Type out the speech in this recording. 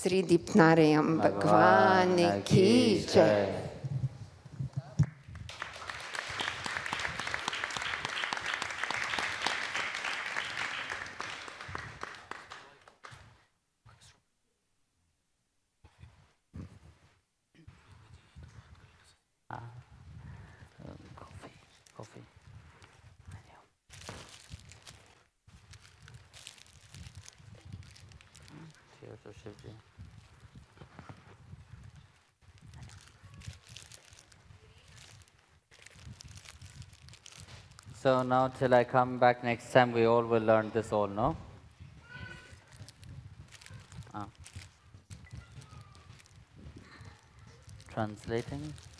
Sri Dipnarayam Bhagwan Ki Jai. Coffee. Cheers to Shivji. So now till I come back next time, we all will learn this all, no? Translating.